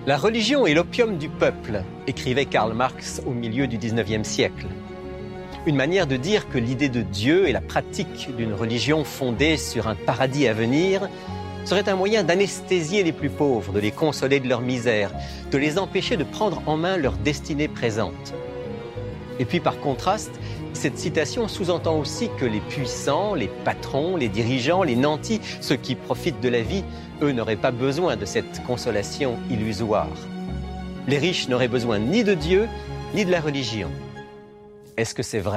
La religion est l'opium du peuple, écrivait Karl Marx au milieu du XIXe siècle. Une manière de dire que l'idée de Dieu et la pratique d'une religion fondée sur un paradis à venir serait un moyen d'anesthésier les plus pauvres, de les consoler de leur misère, de les empêcher de prendre en main leur destinée présente. Et puis par contraste, cette citation sous-entend aussi que les puissants, les patrons, les dirigeants, les nantis, ceux qui profitent de la vie, eux n'auraient pas besoin de cette consolation illusoire. Les riches n'auraient besoin ni de Dieu, ni de la religion. Est-ce que c'est vrai ?